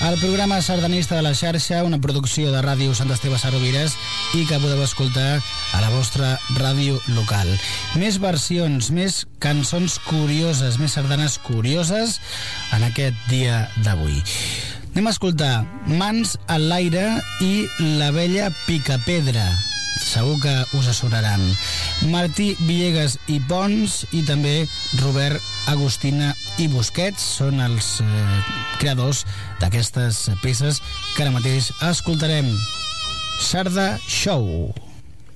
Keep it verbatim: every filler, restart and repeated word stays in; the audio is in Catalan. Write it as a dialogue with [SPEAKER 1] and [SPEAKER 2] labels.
[SPEAKER 1] El programa sardanista de la xarxa, una producció de Ràdio Sant Esteve Sesrovires i que podeu escoltar a la vostra ràdio local. Més versions, més cançons curioses, més sardanes curioses en aquest dia d'avui. Anem a escoltar Mans a l'aire i La vella Picapedra. Segur que us sonaran. Martí Villegas i Pons i també Robert Agustina i Busquets són els eh, creadors d'aquestes peces que ara mateix escoltarem. Sarda Show.